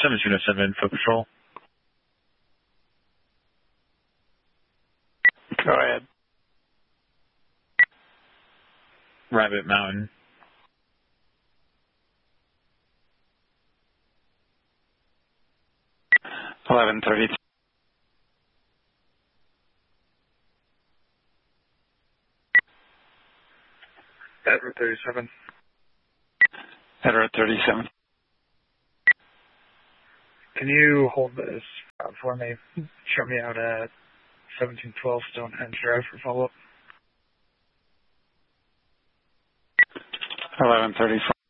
1707 Foot Patrol. Go ahead. Rabbit Mountain. $11.30. Edward 37. Edward 37. Can you hold this for me? Show me out at 1712 Stonehenge Drive for follow-up. 11:34.